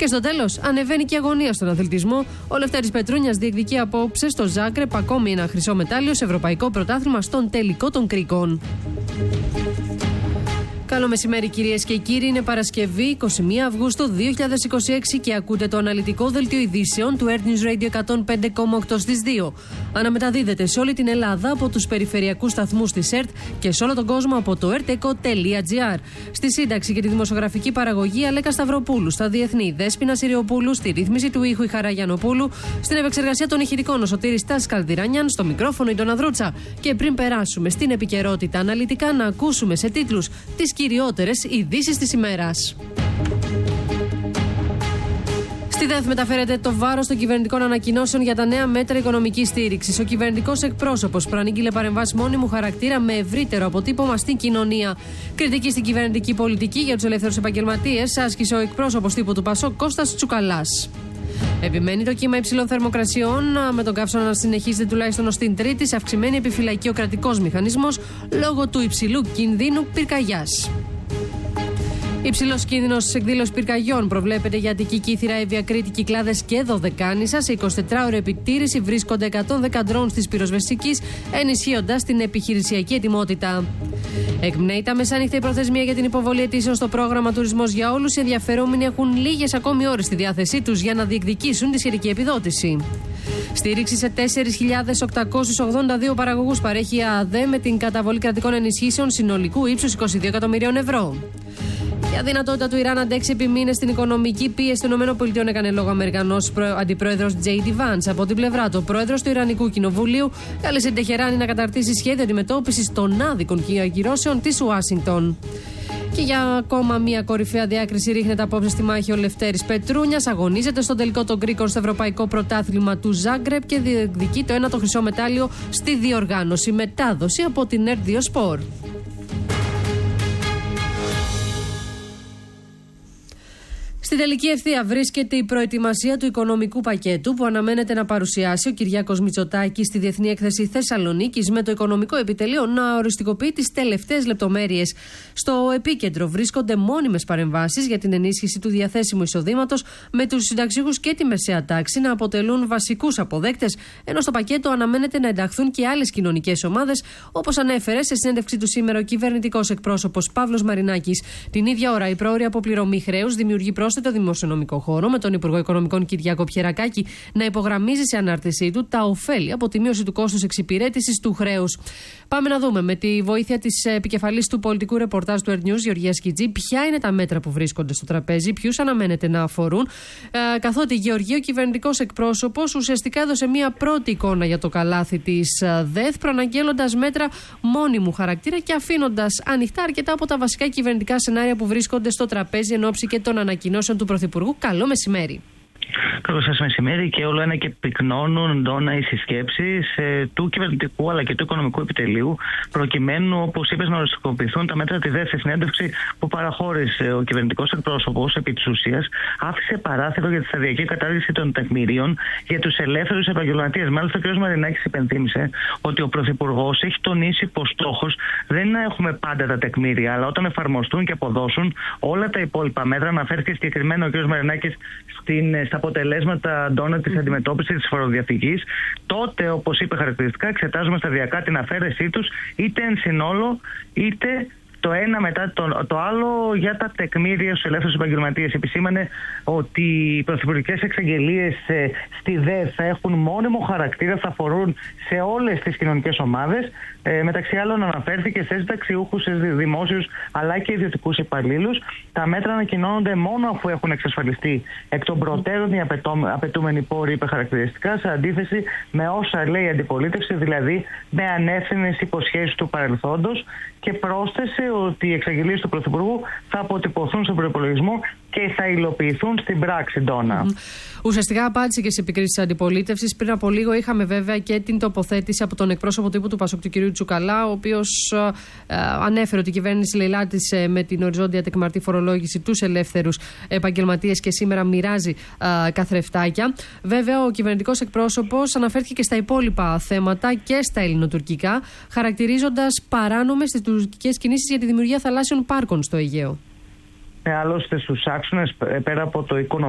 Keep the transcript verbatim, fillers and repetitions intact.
Και στο τέλος, ανεβαίνει και η αγωνία στον αθλητισμό. Ο Λευτέρης Πετρούνιας διεκδικεί απόψε στο Ζάγκρεπ ακόμη ένα χρυσό μετάλλιο σε ευρωπαϊκό πρωτάθλημα στον τελικό των κρίκων. Καλό μεσημέρι, κυρίες και κύριοι. Είναι Παρασκευή, εικοστή πρώτη Αυγούστου δύο χιλιάδες είκοσι έξι και ακούτε το αναλυτικό δελτίο ειδήσεων του Earth News Radio εκατόν πέντε κόμμα οκτώ στις δύο. Αναμεταδίδεται σε όλη την Ελλάδα από τους περιφερειακούς σταθμούς της ΕΡΤ και σε όλο τον κόσμο από το ερτεκο τελεία τζι άρ. Στη σύνταξη και τη δημοσιογραφική παραγωγή Αλέκα Σταυροπούλου, στα διεθνή Δέσποινα Συριοπούλου, στη ρύθμιση του ήχου η Χαρά Γιαννοπούλου, στην επεξεργασία των ηχητικών ο Σωτήρης Τάσης Καλδυράνιαν, στο μικρόφωνο η Ντόνα Δρούτσα. Και πριν περάσουμε στην επικαιρότητα αναλυτικά, να ακούσουμε σε τίτλους τις κυριότερες ειδήσεις της ημέρας. Στη ΔΕΘ μεταφέρεται το βάρος των κυβερνητικών ανακοινώσεων για τα νέα μέτρα οικονομικής στήριξης. Ο κυβερνητικός εκπρόσωπος προανήγγειλε παρεμβάσεις μόνιμου χαρακτήρα με ευρύτερο αποτύπωμα στην κοινωνία. Κριτική στην κυβερνητική πολιτική για τους ελεύθερους επαγγελματίες άσκησε ο εκπρόσωπος τύπου του ΠΑΣΟΚ Κώστας Τσουκαλάς. Επιμένει το κύμα υψηλών θερμοκρασιών, με τον καύσωνα να συνεχίζεται τουλάχιστον ως την Τρίτη σε αυξημένη επιφυλακή ο κρατικός μηχανισμός λόγω του υψηλού κινδύνου πυρκαγιάς. Υψηλός κίνδυνος εκδήλωση πυρκαγιών προβλέπεται για Αττική, Κύθυρα, Εύβοια, Κρήτη, Κυκλάδες και Δωδεκάνησα. Σε εικοσιτετράωρη επιτήρηση βρίσκονται εκατόν δέκα ντρόουν της πυροσβεστικής, ενισχύοντας την επιχειρησιακή ετοιμότητα. Εκπνέει τα μεσάνυχτα η προθεσμία για την υποβολή αιτήσεων στο πρόγραμμα Τουρισμός για Όλους. Οι ενδιαφερόμενοι έχουν λίγες ακόμη ώρες στη διάθεσή τους για να διεκδικήσουν τη σχετική επιδότηση. Στήριξη σε τέσσερις χιλιάδες οκτακόσιους ογδόντα δύο παραγωγούς παρέχει η ΑΔΕ με την καταβολή κρατικών ενισχύσεων συνολικού ύψους είκοσι δύο εκατομμυρίων ευρώ. Η αδυνατότητα του Ιράν να αντέξει επί μήνες την οικονομική πίεση των ΗΠΑ έκανε λόγο ο Αμερικανός αντιπρόεδρος τζέι ντι Vance. Από την πλευρά του, ο πρόεδρος του Ιρανικού Κοινοβουλίου κάλεσε την Τεχεράνη να καταρτήσει σχέδιο αντιμετώπισης των άδικων ακυρώσεων της Ουάσιγκτον. Και για ακόμα μία κορυφαία διάκριση ρίχνεται απόψε στη μάχη ο Λευτέρης Πετρούνιας. Αγωνίζεται στον τελικό των κρίκων στο ευρωπαϊκό πρωτάθλημα του Ζάγκρεπ και διεκδικεί το ένατο χρυσό μετάλλιο στη διοργάνωση. Μετάδοση από την ΕΡΤ δύο Σπορ. Στην τελική ευθεία βρίσκεται η προετοιμασία του οικονομικού πακέτου που αναμένεται να παρουσιάσει ο Κυριάκος Μητσοτάκης στη Διεθνή Έκθεση Θεσσαλονίκης, με το οικονομικό επιτελείο να οριστικοποιεί τις τελευταίες λεπτομέρειες. Στο επίκεντρο βρίσκονται μόνιμες παρεμβάσεις για την ενίσχυση του διαθέσιμου εισοδήματος, με τους συνταξιούχους και τη μεσαία τάξη να αποτελούν βασικούς αποδέκτες, ενώ στο πακέτο αναμένεται να ενταχθούν και άλλες κοινωνικές ομάδες, όπως ανέφερε σε συνέντευξή του σήμερα ο κυβερνητικός εκπρόσωπος Παύλος Μαρινάκης. Την ίδια ώρα η πρόωρη αποπληρωμή χρέους δημιουργεί πρόσθετο το δημοσιονομικό χώρο, με τον Υπουργό Οικονομικών Κυριάκο Πιερακάκη να υπογραμμίζει σε ανάρτησή του τα ωφέλη από τη μείωση του κόστους εξυπηρέτησης του χρέους. Πάμε να δούμε με τη βοήθεια της επικεφαλής του πολιτικού ρεπορτάζ του Earth News, Γεωργίας Κιτζή, ποια είναι τα μέτρα που βρίσκονται στο τραπέζι, ποιους αναμένεται να αφορούν. Ε, καθότι η Γεωργία, ο κυβερνητικός εκπρόσωπος, ουσιαστικά έδωσε μία πρώτη εικόνα για το καλάθι της ΔΕΘ, προαναγγέλλοντας μέτρα μόνιμου χαρακτήρα και αφήνοντας ανοιχτά αρκετά από τα βασικά κυβερνητικά σενάρια που βρίσκονται στο τραπέζι εν ώψη και των ανακοινώσεων του Πρωθυπουργού. Καλό μεσημέρι. Καλό σας μεσημέρι, και όλο ένα και πυκνώνουν εντόνα οι συσκέψεις ε, του κυβερνητικού αλλά και του οικονομικού επιτελείου, προκειμένου, όπως είπες, να οριστικοποιηθούν τα μέτρα. Τη δεύτερη συνέντευξη που παραχώρησε ο κυβερνητικός εκπρόσωπος, επί της ουσίας, άφησε παράθυρο για τη σταδιακή κατάργηση των τεκμηρίων για τους ελεύθερους επαγγελματίες. Μάλιστα, ο κ. Μαρινάκης υπενθύμησε ότι ο Πρωθυπουργός έχει τονίσει πως στόχος δεν είναι να έχουμε πάντα τα τεκμήρια, αλλά όταν εφαρμοστούν και αποδώσουν όλα τα υπόλοιπα μέτρα. Αναφέρθηκε συγκεκριμένα ο κ. Μαρινάκης στην στα αποτελέσματα ντόνα της αντιμετώπισης της φοροδιαφυγής. Τότε, όπως είπε χαρακτηριστικά, εξετάζουμε σταδιακά την αφαίρεσή τους, είτε εν συνόλο, είτε το ένα μετά το, το άλλο για τα τεκμήρια στους ελεύθερους επαγγελματίες. Επισήμανε ότι οι πρωθυπουργικές εξαγγελίες ε, στη ΔΕΘ θα έχουν μόνιμο χαρακτήρα, θα αφορούν σε όλες τις κοινωνικές ομάδες. Ε, μεταξύ άλλων, αναφέρθηκε σε συνταξιούχους, σε δημόσιους αλλά και ιδιωτικούς υπαλλήλους. Τα μέτρα ανακοινώνονται μόνο αφού έχουν εξασφαλιστεί εκ των προτέρων οι απαιτούμενοι πόροι, είπε χαρακτηριστικά, σε αντίθεση με όσα λέει η αντιπολίτευση, δηλαδή με ανεύθυνες υποσχέσεις του παρελθόντος, και πρόσθεσε ότι οι εξαγγελίες του Πρωθυπουργού θα αποτυπωθούν στον προϋπολογισμό και θα υλοποιηθούν στην πράξη, Ντόνα. Mm-hmm. Ουσιαστικά απάντησε και σε επικρίσεις της αντιπολίτευσης. Πριν από λίγο είχαμε βέβαια και την τοποθέτηση από τον εκπρόσωπο τύπου του ΠΑΣΟΚ, του κ. Τσουκαλά, ο οποίος ε, ανέφερε ότι η κυβέρνηση λαιλάτισε με την οριζόντια τεκμαρτή φορολόγηση τους ελεύθερους επαγγελματίες και σήμερα μοιράζει ε, καθρεφτάκια. Βέβαια, ο κυβερνητικός εκπρόσωπος αναφέρθηκε και στα υπόλοιπα θέματα και στα ελληνοτουρκικά, χαρακτηρίζοντας παράνομες τις τουρκικές κινήσεις για τη δημιουργία θαλάσσιων πάρκων στο Αιγαίο. Άλλωστε, στους άξονες, πέρα από το οικονομικό